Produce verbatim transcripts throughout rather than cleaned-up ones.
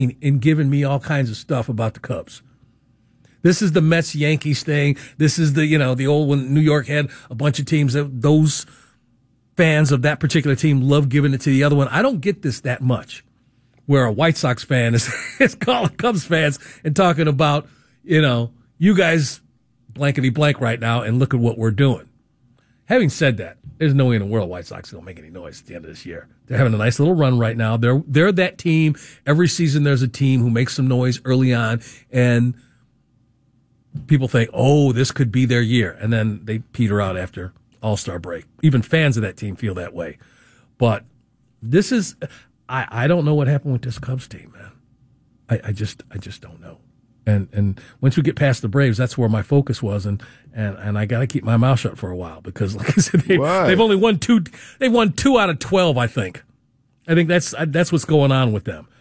and giving me all kinds of stuff about the Cubs. This is the Mets Yankees thing. This is the, you know, the old when New York had a bunch of teams that those fans of that particular team love giving it to the other one. I don't get this that much, where a White Sox fan is, is calling Cubs fans and talking about, you know, you guys blankety blank right now and look at what we're doing. Having said that, there's no way in the world White Sox don't make any noise at the end of this year. They're having a nice little run right now. They're they're that team. Every season there's a team who makes some noise early on, and people think, oh, this could be their year. And then they peter out after All-Star break. Even fans of that team feel that way. But this is, I, I don't know what happened with this Cubs team, man. I, I just I just don't know. And and once we get past the Braves, that's where my focus was, and and, and I got to keep my mouth shut for a while because, like I said, they, they've only won two. They've won two out of twelve. I think. I think that's that's what's going on with them.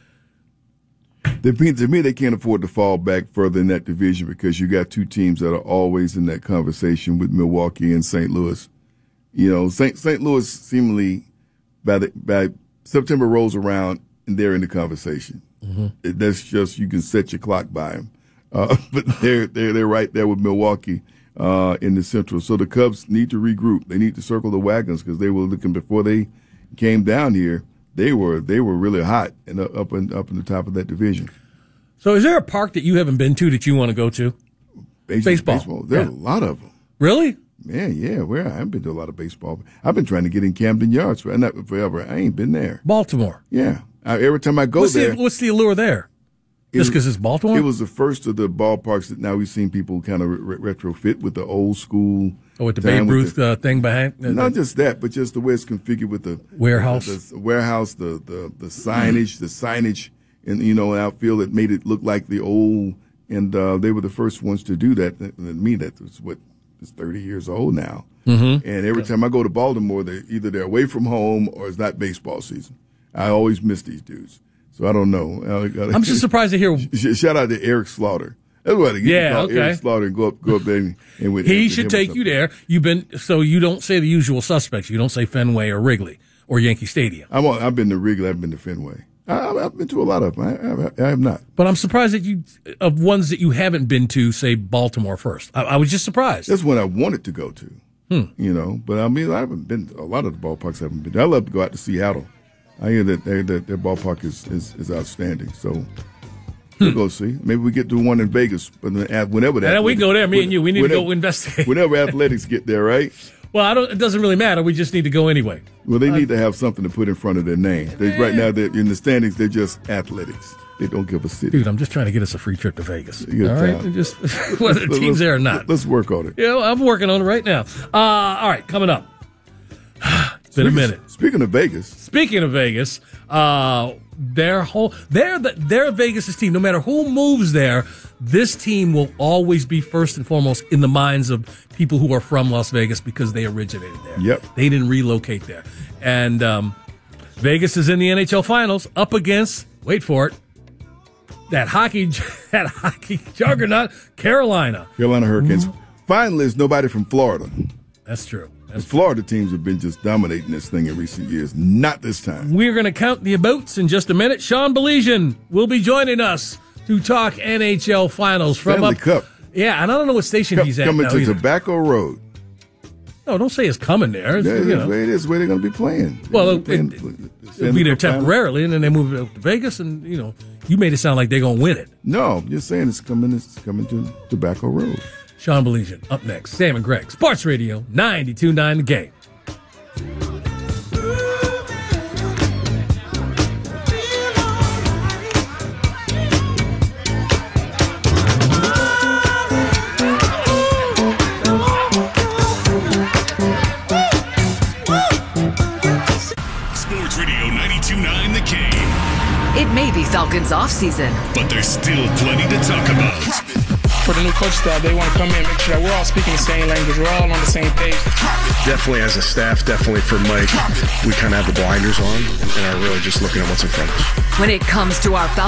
To me, to me, they can't afford to fall back further in that division because you got two teams that are always in that conversation with Milwaukee and Saint Louis. You know, Saint Saint Louis seemingly by the by September rolls around and they're in the conversation. Mm-hmm. It, that's just you can set your clock by them, uh, but they're they're they're right there with Milwaukee uh, in the Central. So the Cubs need to regroup. They need to circle the wagons because they were looking before they came down here. They were they were really hot and up in up in the top of that division. So, is there a park that you haven't been to that you want to go to? Baseball. Baseball. baseball. There's yeah. a lot of them. Really? Man, yeah. Where I haven't been to a lot of baseball. I've been trying to get in Camden Yards for not forever. I ain't been there. Baltimore. Yeah. I, every time I go what's there, the, what's the allure there? Just because it it's Baltimore? It was the first of the ballparks that now we've seen people kind of re- retrofit with the old school. Oh, with the Babe Ruth the, uh, thing behind? Uh, not just that, but just the way it's configured with the warehouse, the, the warehouse, the the the signage, the signage, and you know, outfield that made it look like the old. And uh, they were the first ones to do that. And me, that was what is thirty years old now. Mm-hmm. And every time I go to Baltimore, they either they're away from home or it's not baseball season. I always miss these dudes. So I don't know. I'm just surprised to hear. Shout out to Eric Slaughter. That's what I get. Yeah, okay. Eric Slaughter and go up, go up there and, and with he should take you there. You've been so you don't say the usual suspects. You don't say Fenway or Wrigley or Yankee Stadium. I'm on, I've been to Wrigley. I've been to Fenway. I, I've been to a lot of them. I, I, I have not. But I'm surprised that you of ones that you haven't been to. Say Baltimore first. I, I was just surprised. That's one I wanted to go to. Hmm. You know, but I mean, I haven't been to a lot of the ballparks. I haven't been to. I love to go out to Seattle. I hear that their, that their ballpark is, is, is outstanding. So we'll go see. Maybe we get to one in Vegas, but whenever that. And we go there, me and you. We need whenever, to go investigate. Whenever athletics get there, right? Well, I don't. It doesn't really matter. We just need to go anyway. Well, they need uh, to have something to put in front of their name. They, right now, they're in the standings. They're just athletics. They don't give a shit. Dude, I'm just trying to get us a free trip to Vegas. Good all time. right, just whether the team's there or not. Let's work on it. Yeah, I'm working on it right now. Uh, all right, coming up. It's been speaking, a minute. Speaking of Vegas. Speaking of Vegas, uh, their whole they're the, they're Vegas' team. No matter who moves there, this team will always be first and foremost in the minds of people who are from Las Vegas because they originated there. Yep. They didn't relocate there. And um, Vegas is in the N H L Finals up against, wait for it, that hockey that hockey juggernaut, Carolina. Carolina Hurricanes. Mm-hmm. Finally, it's nobody from Florida. That's true. The Florida teams have been just dominating this thing in recent years. Not this time. We're going to count the aboutes in just a minute. Sean Belizean will be joining us to talk N H L Finals from Stanley up. Cup. Yeah, and I don't know what station Cup, he's at coming now to either. Tobacco Road. No, don't say it's coming there. It's, yeah, you know. It is where they're going to be playing. Well, be playing, it, it'll be there temporarily, and then they move it to Vegas, and you know, you made it sound like they're going to win it. No, I'm just saying it's coming. It's coming to Tobacco Road. Sean Belizean up next. Sam and Greg, Sports Radio ninety-two point nine The Game. Sports Radio ninety-two point nine The Game. It may be Falcons off-season, but there's still plenty to talk about. For the new coach staff, they want to come in and make sure that we're all speaking the same language. We're all on the same page. Definitely as a staff, definitely for Mike, we kind of have the blinders on and are really just looking at what's in front of us. When it comes to our Falcons,